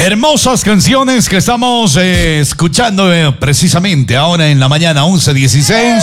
Hermosas canciones que estamos escuchando precisamente ahora en la mañana, 11:16.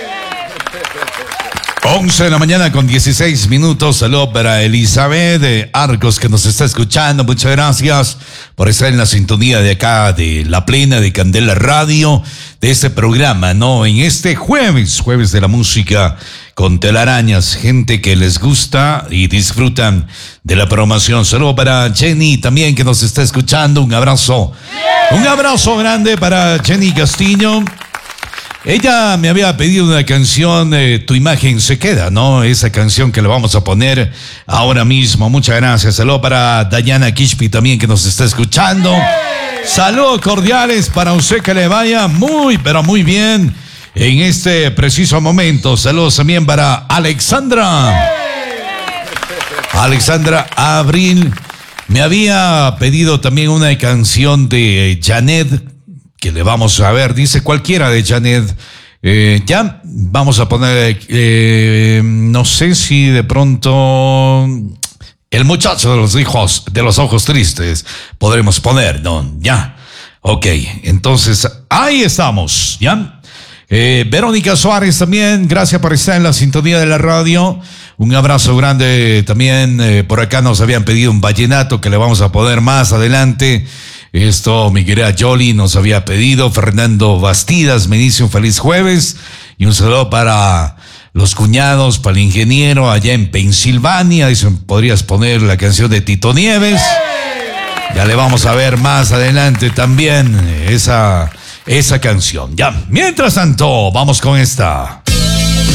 11 de la mañana con 16 minutos. Saludos para Elizabeth de Arcos que nos está escuchando. Muchas gracias por estar en la sintonía de acá de La Plena de Candela Radio, de este programa, ¿no? En este jueves de la música con telarañas, gente que les gusta y disfrutan de la programación. Saludos para Jenny también que nos está escuchando. Un abrazo grande para Jenny Castillo. Ella me había pedido una canción, Tu imagen se queda, ¿no? Esa canción que le vamos a poner ahora mismo. Muchas gracias. Saludos para Dayana Kishpi también que nos está escuchando. Saludos cordiales para usted, que le vaya muy, pero muy bien en este preciso momento. Saludos también para Alexandra. Alexandra Abril me había pedido también una canción de Janet, que le vamos a ver, dice cualquiera de Janet. Ya vamos a poner, no sé si de pronto el muchacho de los ojos tristes podremos poner, ¿no? Ya, ok, entonces ahí estamos, ¿ya? Verónica Suárez también, gracias por estar en la sintonía de la radio. Un abrazo grande también. Por acá nos habían pedido un vallenato que le vamos a poner más adelante. Esto mi querida Yoli nos había pedido. Fernando Bastidas me dice un feliz jueves y un saludo para los cuñados, para el ingeniero allá en Pensilvania. Dicen, podrías poner la canción de Tito Nieves. Ya le vamos a ver más adelante también esa canción. Ya, mientras tanto, vamos con esta.